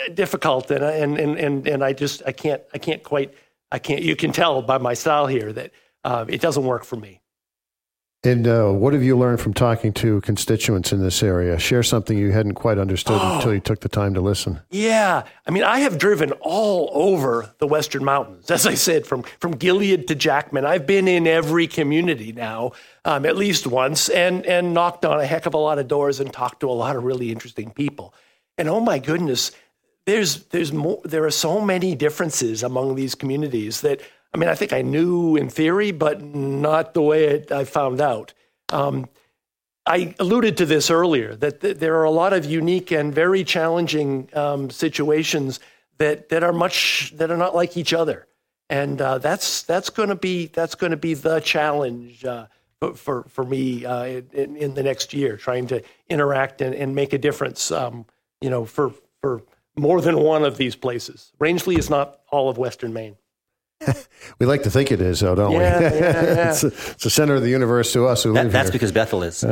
difficult, and I can't quite. You can tell by my style here that it doesn't work for me. And what have you learned from talking to constituents in this area? Share something you hadn't quite understood until you took the time to listen. Yeah. I mean, I have driven all over the Western Mountains, as I said, from Gilead to Jackman. I've been in every community now, at least once, and knocked on a heck of a lot of doors and talked to a lot of really interesting people. And oh my goodness, there are so many differences among these communities that, I mean, I think I knew in theory, but not the way I found out. I alluded to this earlier, that there are a lot of unique and very challenging situations that are not like each other, and that's going to be the challenge for me in the next year, trying to interact and make a difference. For more than one of these places. Rangeley is not all of Western Maine. We like to think it is, though, don't we? Yeah. It's the center of the universe to us who live here. That's because Bethel is.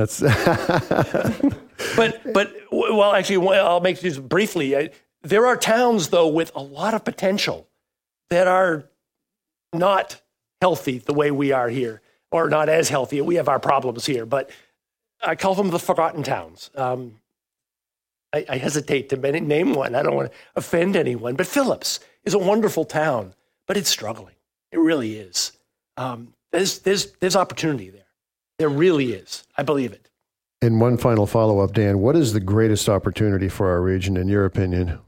Well, actually, I'll make this briefly. There are towns, though, with a lot of potential that are not healthy the way we are here, or not as healthy. We have our problems here, but I call them the forgotten towns. I hesitate to name one. I don't want to offend anyone, but Phillips is a wonderful town, but it's struggling. It really is. There's opportunity there. There really is. I believe it. And one final follow-up, Dan. What is the greatest opportunity for our region, in your opinion?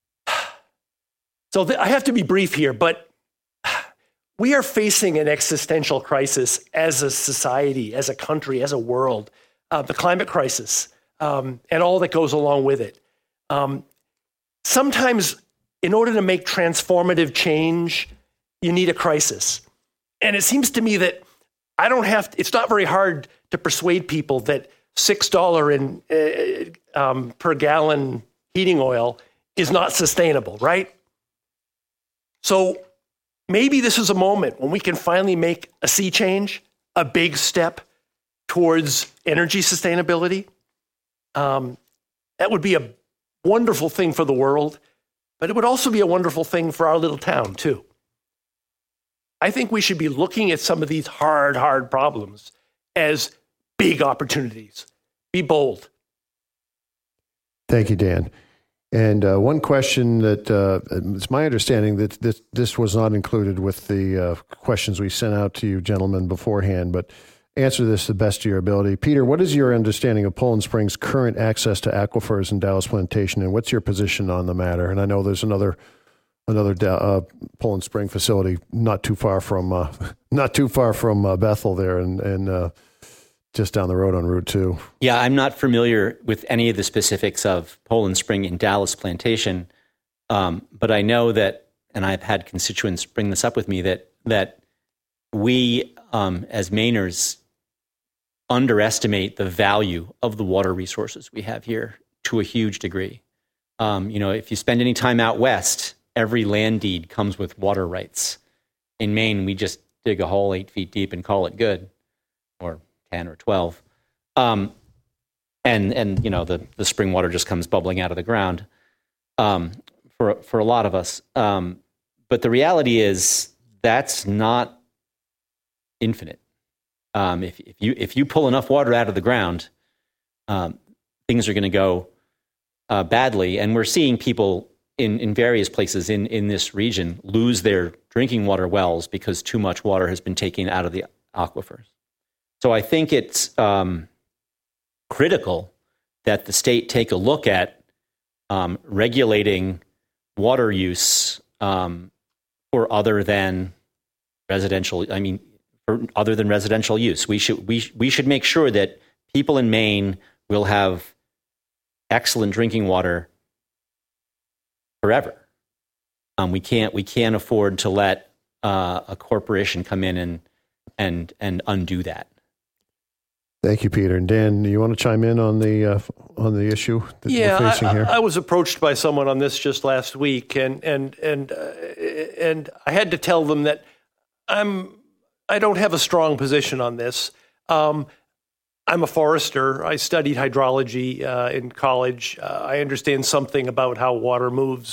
So I have to be brief here, but we are facing an existential crisis as a society, as a country, as a world. The climate crisis. And all that goes along with it. Sometimes, in order to make transformative change, you need a crisis. And it seems to me that it's not very hard to persuade people that $6 per gallon heating oil is not sustainable, right? So maybe this is a moment when we can finally make a sea change, a big step towards energy sustainability. That would be a wonderful thing for the world, but it would also be a wonderful thing for our little town, too. I think we should be looking at some of these hard problems as big opportunities. Be bold. Thank you, Dan. And one question that it's my understanding that this was not included with the questions we sent out to you gentlemen beforehand, but answer this to the best of your ability. Peter, what is your understanding of Poland Springs' current access to aquifers in Dallas Plantation, and what's your position on the matter? And I know there's another Poland Spring facility not too far from Bethel there, and just down the road on Route 2. Yeah, I'm not familiar with any of the specifics of Poland Spring in Dallas Plantation, but I know that, and I've had constituents bring this up with me, that we as Mainers underestimate the value of the water resources we have here to a huge degree. If you spend any time out west, every land deed comes with water rights. In Maine, we just dig a hole 8 feet deep and call it good, or 10 or 12. The spring water just comes bubbling out of the ground for a lot of us. But the reality is that's not infinite. If you pull enough water out of the ground, things are going to go badly. And we're seeing people in various places in this region lose their drinking water wells because too much water has been taken out of the aquifers. So I think it's critical that the state take a look at regulating water use for other than residential. For other than residential use. We should make sure that people in Maine will have excellent drinking water forever. We can't afford to let a corporation come in and undo that. Thank you, Peter. And Dan, you want to chime in on the issue that we're facing here? I was approached by someone on this just last week, and I had to tell them that I don't have a strong position on this. I'm a forester. I studied hydrology in college. I understand something about how water moves